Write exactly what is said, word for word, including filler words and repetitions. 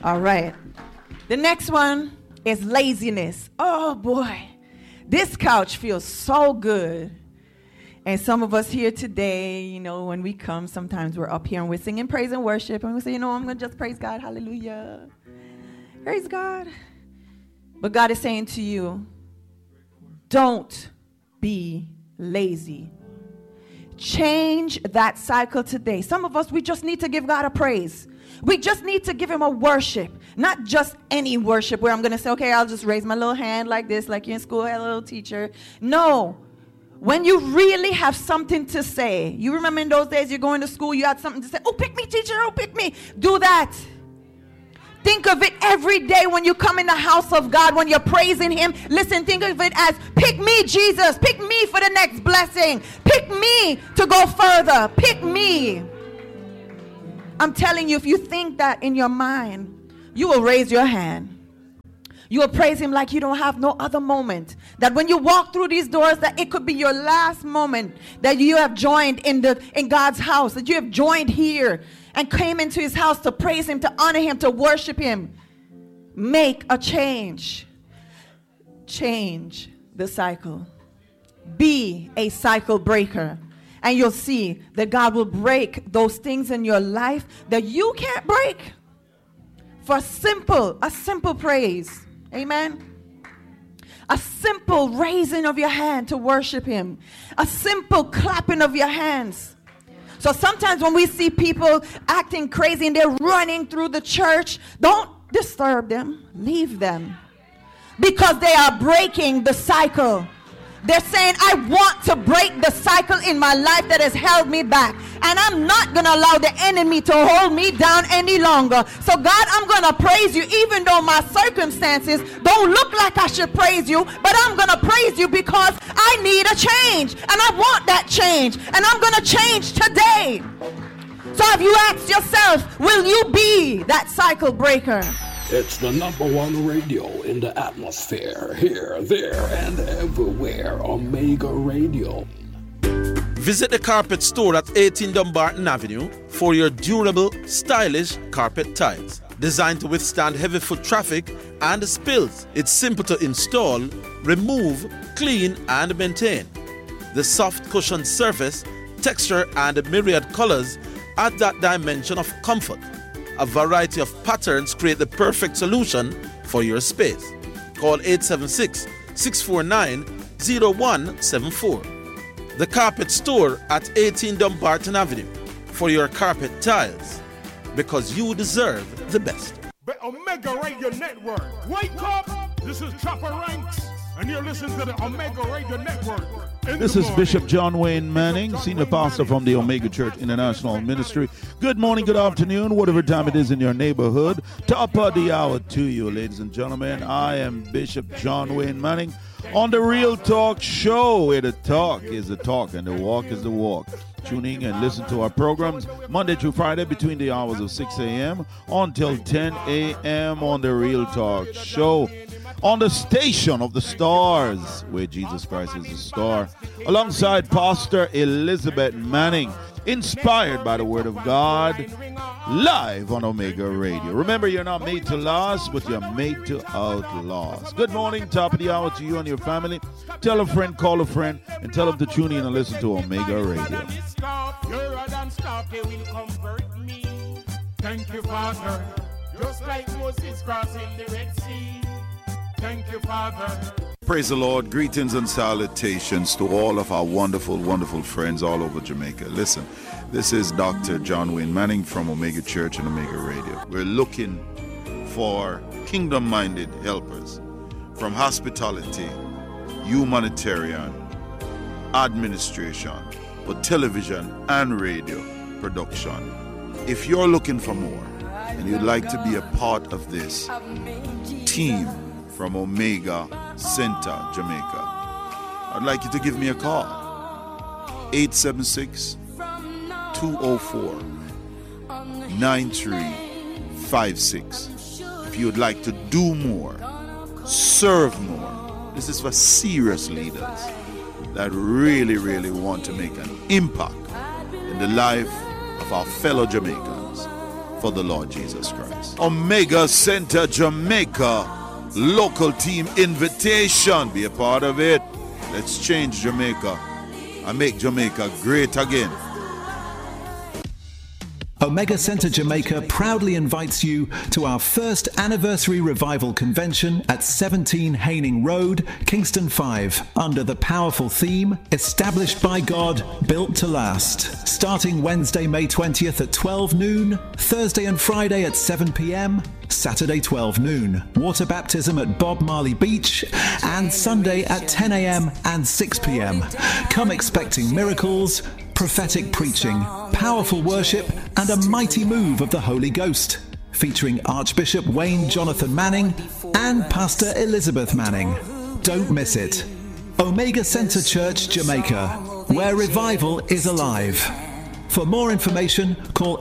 All right. The next one is laziness. Oh, boy. This couch feels so good. And some of us here today, you know, when we come, sometimes we're up here and we're singing praise and worship. And we say, you know, I'm going to just praise God. Hallelujah. Praise God. But God is saying to you, don't be lazy. Change that cycle today. Some of us, we just need to give God a praise. We just need to give him a worship. Not just any worship where I'm going to say, okay, I'll just raise my little hand like this, like you're in school, hello, teacher. No. When you really have something to say. You remember in those days you're going to school, you had something to say. Oh, pick me, teacher. Oh, pick me. Do that. Think of it every day when you come in the house of God, when you're praising him. Listen, think of it as, pick me, Jesus. Pick me for the next blessing. Pick me to go further. Pick me. I'm telling you, if you think that in your mind, you will raise your hand. You will praise him like you don't have no other moment. That when you walk through these doors, that it could be your last moment that you have joined in the in God's house, that you have joined here and came into his house to praise him, to honor him, to worship him. Make a change. Change the cycle. Be a cycle breaker. And you'll see that God will break those things in your life that you can't break. For simple, a simple praise. Amen. A simple raising of your hand to worship him. A simple clapping of your hands. So sometimes when we see people acting crazy and they're running through the church, don't disturb them. Leave them. Because they are breaking the cycle. They're saying, I want to break the cycle in my life that has held me back. And I'm not going to allow the enemy to hold me down any longer. So God, I'm going to praise you even though my circumstances don't look like I should praise you. But I'm going to praise you because I need a change. And I want that change. And I'm going to change today. So have you asked yourself, will you be that cycle breaker? It's the number one radio in the atmosphere. Here, there, and everywhere. Omega Radio. Visit the Carpet Store at eighteen Dumbarton Avenue for your durable, stylish carpet tiles. Designed to withstand heavy foot traffic and spills. It's simple to install, remove, clean, and maintain. The soft cushioned surface, texture, and myriad colors add that dimension of comfort. A variety of patterns create the perfect solution for your space. Call eight seven six, six four nine, zero one seven four. The Carpet Store at eighteen Dumbarton Avenue for your carpet tiles, because you deserve the best. The Omega Radio Network. Wake up! This is Chopper Ranks, and you're listening to the Omega Radio Network. This is Bishop John Wayne Manning, Senior Pastor from the Omega Church International Ministry. Good morning, good afternoon, whatever time it is in your neighborhood. Top of the hour to you, ladies and gentlemen. I am Bishop John Wayne Manning on the Real Talk Show, where the talk is the talk and the walk is the walk. Tune in and listen to our programs Monday through Friday between the hours of six a.m. until ten a.m. on the Real Talk Show. On the station of the stars, where Jesus Christ is the star, alongside Pastor Elizabeth Manning, inspired by the Word of God, live on Omega Radio. Remember, you're not made to last, but you're made to outlast. Good morning, top of the hour to you and your family. Tell a friend, call a friend, and tell them to tune in and listen to Omega Radio. Thank you, Father. Just like Moses crossing the Red Sea. Thank you, Father. Praise the Lord. Greetings and salutations to all of our wonderful, wonderful friends all over Jamaica. Listen, this is Doctor John Wayne Manning from Omega Church and Omega Radio. We're looking for kingdom-minded helpers from hospitality, humanitarian, administration, for television and radio production. If you're looking for more and you'd like to be a part of this team from Omega Center, Jamaica, I'd like you to give me a call. eight seven six, two oh four, nine three five six. If you would like to do more, serve more. This is for serious leaders that really, really want to make an impact in the life of our fellow Jamaicans. for the Lord Jesus Christ. Omega Center Jamaica, local team invitation. Be a part of it. Let's change Jamaica and make Jamaica great again. Omega Center Jamaica proudly invites you to our first anniversary revival convention at seventeen Haining Road, Kingston five, under the powerful theme, Established by God, Built to Last. Starting Wednesday, May twentieth at twelve noon, Thursday and Friday at seven p.m, Saturday twelve noon, water baptism at Bob Marley Beach, and Sunday at ten a.m. and six p.m. Come expecting miracles, prophetic preaching, powerful worship, and a mighty move of the Holy Ghost, featuring Archbishop Wayne Jonathan Manning and Pastor Elizabeth Manning. Don't miss it. Omega Center Church, Jamaica, where revival is alive. For more information, call